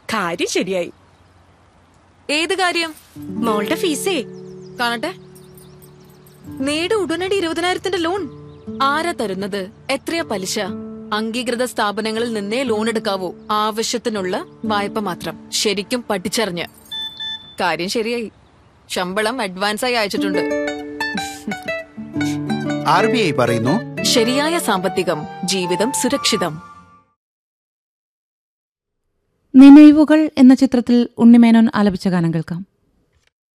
കാര്യം ശരിയായി. ഏത് കാര്യം? മോളുടെ ഫീസേ. കാണട്ടെ. നേട് ഉടനടി 20,000 ലോൺ. ആരാ തരുന്നത്? എത്രയാ പലിശ? അംഗീകൃത സ്ഥാപനങ്ങളിൽ നിന്നേ ലോൺ എടുക്കാവൂ. ആവശ്യത്തിനുള്ള വായ്പ മാത്രം. ശരിക്കും പഠിച്ചറിഞ്ഞ്. കാര്യം ശരിയായി. ശമ്പളം അഡ്വാൻസായി അയച്ചിട്ടുണ്ട്. RBI പറയുന്നു, ശരിയായ സാമ്പത്തികം, ജീവിതം സുരക്ഷിതം. നിனைവുകൾ എന്ന ചിത്രത്തിൽ ഉണ്ണിമേനോൻ ആലപിച്ച ഗാനം കേൾക്കാം.